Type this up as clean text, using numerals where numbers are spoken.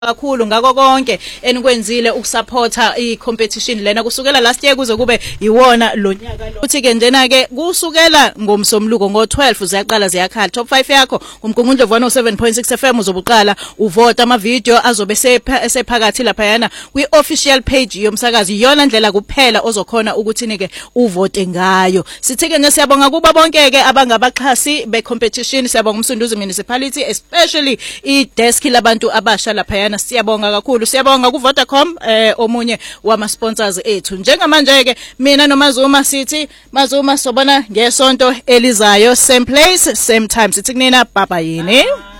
kakhulu ngako konke enikwenzile ukusupporta i-competition lena kusukela last year kuze kube iwona lo nyaka lo. Uthi ke njena ke kusukela ngomsomluko ngo12 ziyaqala ziyakhala. Top 5 yakho umgungundlo 107.6 FM uzobuqala uvota ama video azobe sephakathi lapha yana kwi-official page yomsakazi. Iyona ndlela kuphela ozokhona ukuthi nike uvote ngayo. Sithi ke nje siyabonga kuba bonke ke abangabaxhasi be-competition. Siyabonga uMsunduzi Municipality especially i-desk labantu abasha lapha. Siyabonga kakhulu, siyabonga ku Vodacom omunye wama sponsors ethu. Njengamanje ke mina noMazuma sithi Mazuma sobona ngesonto elizayo, same place same time. Sithi kunina bye bye yini.